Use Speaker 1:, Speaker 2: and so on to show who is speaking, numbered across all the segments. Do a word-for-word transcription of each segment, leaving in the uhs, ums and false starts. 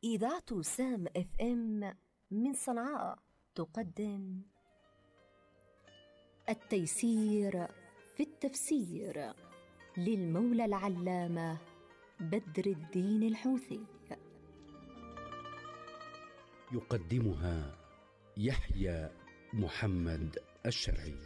Speaker 1: إذاعة سام اف ام من صنعاء تقدم التيسير في التفسير للمولى العلامة بدر الدين الحوثي.
Speaker 2: يقدمها يحيى محمد الشرعي.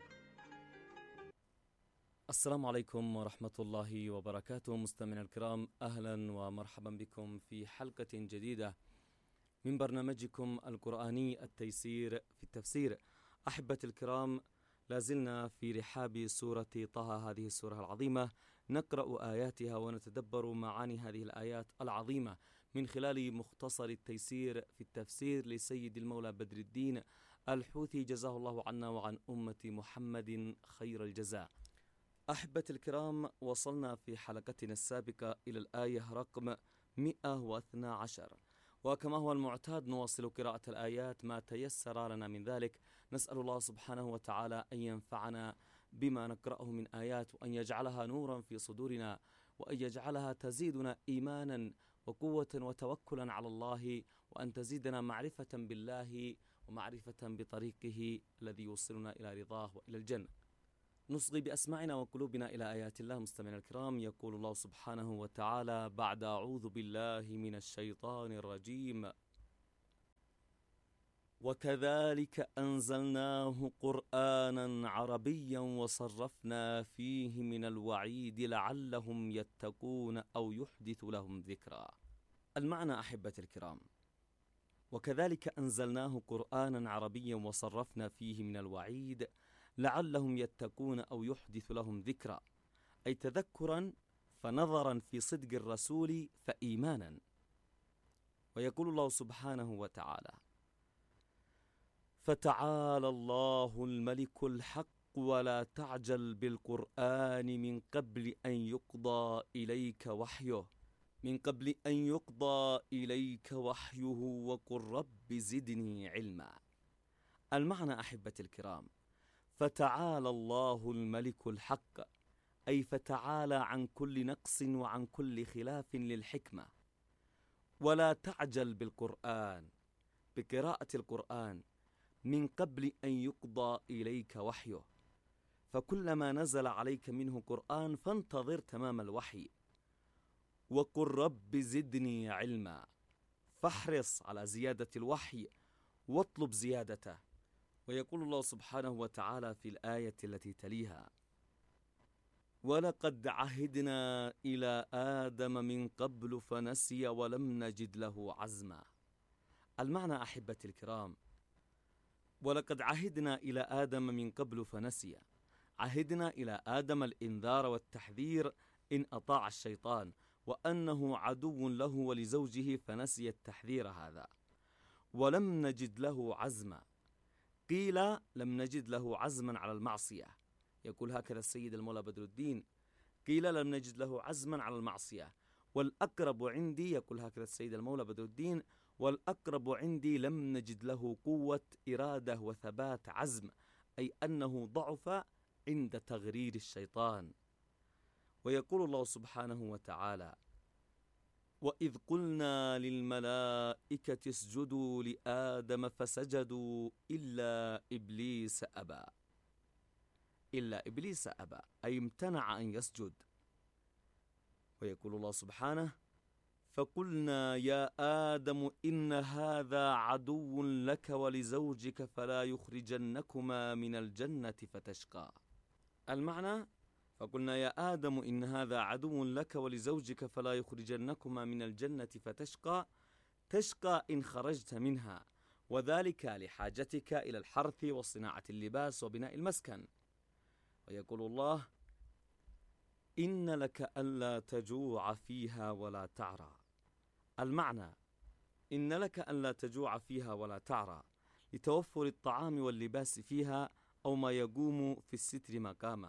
Speaker 3: السلام عليكم ورحمة الله وبركاته. مستمعينا الكرام، أهلا ومرحبا بكم في حلقة جديدة من برنامجكم القرآني التيسير في التفسير. أحبتي الكرام، لازلنا في رحاب سورة طه، هذه السورة العظيمة، نقرأ آياتها ونتدبر معاني هذه الآيات العظيمة من خلال مختصر التيسير في التفسير لسيد المولى بدر الدين الحوثي، جزاه الله عنا وعن أمة محمد خير الجزاء. أحبتي الكرام، وصلنا في حلقتنا السابقة إلى الآية رقم مئة واثني عشر، وكما هو المعتاد نواصل قراءة الآيات ما تيسر لنا من ذلك. نسأل الله سبحانه وتعالى أن ينفعنا بما نقرأه من آيات، وأن يجعلها نورا في صدورنا، وأن يجعلها تزيدنا إيمانا وقوة وتوكلا على الله، وأن تزيدنا معرفة بالله ومعرفة بطريقه الذي يوصلنا إلى رضاه وإلى الجنة. نصغي بأسماعنا وقلوبنا إلى آيات الله. مستمعينا الكرام، يقول الله سبحانه وتعالى بعد أعوذ بالله من الشيطان الرجيم: وكذلك أنزلناه قرآنا عربيا وصرفنا فيه من الوعيد لعلهم يتقون أو يحدث لهم ذكرا. المعنى أحبتي الكرام: وكذلك أنزلناه قرآنا عربيا وصرفنا فيه من الوعيد لعلهم يتقون أو يحدث لهم ذكرا، أي تذكرا فنظرا في صدق الرسول فإيمانا. ويقول الله سبحانه وتعالى: فتعالى الله الملك الحق ولا تعجل بالقرآن من قبل أن يقضى إليك وحيه من قبل أن يقضى إليك وحيه وقل رب زدني علما. المعنى أحبتي الكرام: فتعالى الله الملك الحق، أي فتعالى عن كل نقص وعن كل خلاف للحكمة. ولا تعجل بالقرآن، بقراءة القرآن، من قبل أن يقضى إليك وحيه، فكلما نزل عليك منه قرآن فانتظر تمام الوحي. وقل رب زدني علما، فاحرص على زيادة الوحي واطلب زيادته. ويقول الله سبحانه وتعالى في الآية التي تليها: ولقد عهدنا إلى آدم من قبل فنسي ولم نجد له عزما. المعنى أحبتي الكرام: ولقد عهدنا إلى آدم من قبل فنسي، عهدنا إلى آدم الإنذار والتحذير إن أطاع الشيطان، وأنه عدو له ولزوجه، فنسي التحذير هذا. ولم نجد له عزما، قيل لم نجد له عزما على المعصية، يقول هكذا السيد المولى بدر الدين: قيل لم نجد له عزما على المعصية. والأقرب عندي، يقول هكذا السيد المولى بدر الدين، والأقرب عندي لم نجد له قوة إرادة وثبات عزم، أي أنه ضعف عند تغرير الشيطان. ويقول الله سبحانه وتعالى: وإذ قلنا للملائكة اسجدوا لآدم فسجدوا إلا إبليس أبى. إلا إبليس أبى، أي امتنع أن يسجد. ويقول الله سبحانه: فقلنا يا آدم إن هذا عدو لك ولزوجك فلا يخرجنكما من الجنة فتشقى. المعنى: فقلنا يا آدم إن هذا عدو لك ولزوجك فلا يخرجنكما من الجنة فتشقى، تشقى إن خرجت منها، وذلك لحاجتك إلى الحرث وصناعة اللباس وبناء المسكن. ويقول الله: إن لك ألا تجوع فيها ولا تعرى. المعنى: إن لك ألا تجوع فيها ولا تعرى، لتوفر الطعام واللباس فيها أو ما يقوم في الستر مقامه.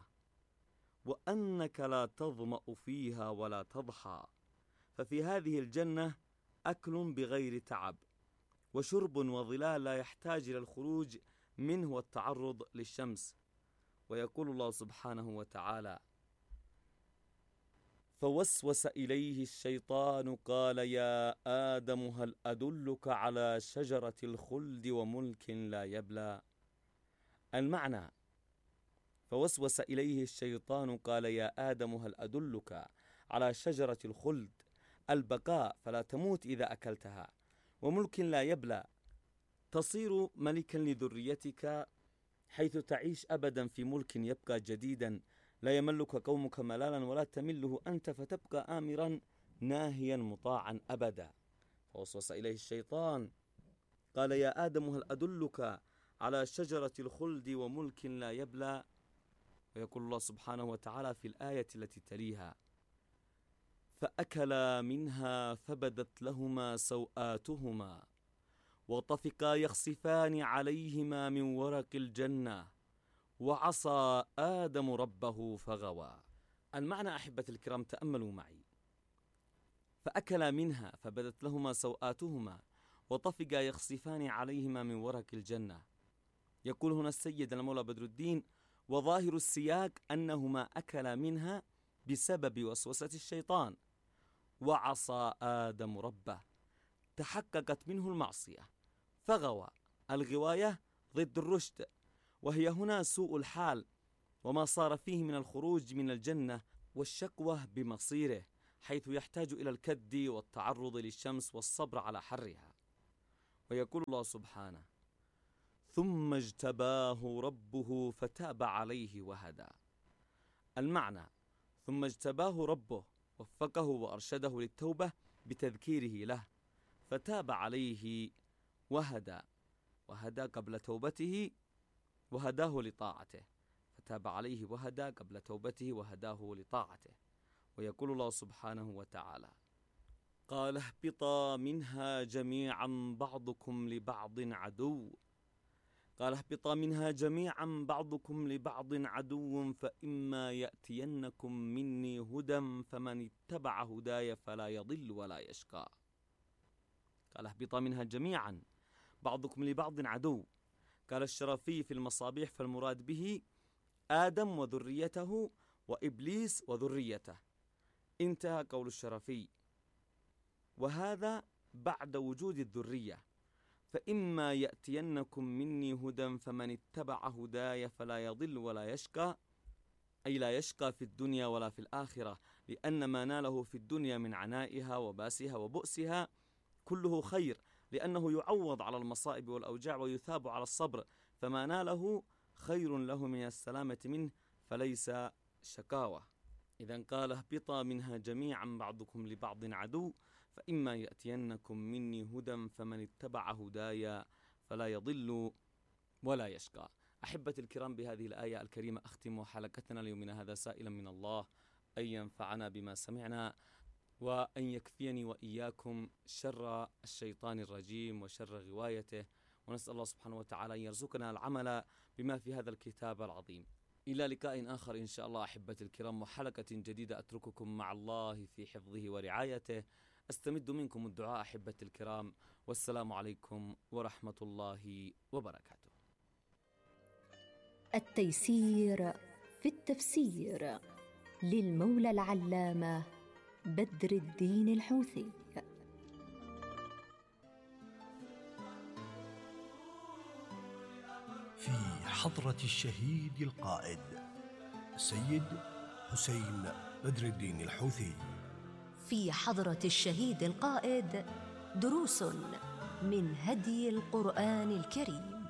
Speaker 3: وأنك لا تظمأ فيها ولا تضحى، ففي هذه الجنة أكل بغير تعب، وشرب وظلال لا يحتاج إلى الخروج منه والتعرض للشمس. ويقول الله سبحانه وتعالى: فوسوس إليه الشيطان قال يا آدم هل أدلك على شجرة الخلد وملك لا يبلى. المعنى: فوسوس إليه الشيطان قال يا آدم هل أدلك على شجرة الخلد، البقاء فلا تموت إذا أكلتها، وملك لا يبلى، تصير ملكا لذريتك حيث تعيش أبدا في ملك يبقى جديدا، لا يملك قومك ملالا ولا تمله أنت، فتبقى آمرا ناهيا مطاعا أبدا. فوسوس إليه الشيطان قال يا آدم هل أدلك على شجرة الخلد وملك لا يبلى. ويقول الله سبحانه وتعالى في الآية التي تليها: فأكلا منها فبدت لهما سوآتهما وطفقا يخصفان عليهما من ورق الجنة وعصى آدم ربه فغوى. المعنى أحبة الكرام، تأملوا معي: فأكلا منها فبدت لهما سوآتهما وطفقا يخصفان عليهما من ورق الجنة. يقول هنا السيد المولى بدر الدين: وظاهر السياق أنهما أكلا منها بسبب وسوسة الشيطان، وعصى آدم ربه، تحققت منه المعصية فغوى. الغواية ضد الرشد، وهي هنا سوء الحال وما صار فيه من الخروج من الجنة والشقوة بمصيره، حيث يحتاج إلى الكد والتعرض للشمس والصبر على حرها. ويقول الله سبحانه: ثم اجتباه ربه فتاب عليه وهدى. المعنى: ثم اجتباه ربه، وفقه وأرشده للتوبة بتذكيره له، فتاب عليه وهدى، وهدى قبل توبته وهداه لطاعته، فتاب عليه وهدى قبل توبته وهداه لطاعته. ويقول الله سبحانه وتعالى: قال اهبطا منها جميعا بعضكم لبعض عدو قال اهبطا منها جميعا بعضكم لبعض عدو فإما يأتينكم مني هدى فمن اتبع هداي فلا يضل ولا يشقى. قال اهبطا منها جميعا بعضكم لبعض عدو. قال الشرافي في المصابيح: فالمراد به آدم وذريته وإبليس وذريته. انتهى قول الشرافي. وهذا بعد وجود الذرية. فإما يأتينكم مني هدى فمن اتبع هداي فلا يضل ولا يشقى، أي لا يشقى في الدنيا ولا في الآخرة، لأن ما ناله في الدنيا من عنائها وباسها وبؤسها كله خير، لأنه يعوض على المصائب والأوجاع ويثاب على الصبر، فما ناله خير له من السلامة منه، فليس شقاوة. إذن قال اهبطا منها جميعا بعضكم لبعض عدو فإما يأتينكم مني هدى فمن اتبع هدايا فلا يضل ولا يشقى. أحبتي الكرام، بهذه الآية الكريمة أختم حلقتنا ليومنا هذا، سائلا من الله أن ينفعنا بما سمعنا، وأن يكفيني وإياكم شر الشيطان الرجيم وشر غوايته، ونسأل الله سبحانه وتعالى أن يرزقنا العمل بما في هذا الكتاب العظيم. إلى لقاء آخر إن شاء الله أحبتي الكرام، وحلقة جديدة أترككم مع الله في حفظه ورعايته. أستمد منكم الدعاء أحبتي الكرام، والسلام عليكم ورحمة الله وبركاته.
Speaker 1: التيسير في التفسير للمولى العلامة بدر الدين الحوثي.
Speaker 4: في حضرة الشهيد القائد السيد حسين بدر الدين الحوثي.
Speaker 1: في حضرة الشهيد القائد دروس من هدي القرآن الكريم.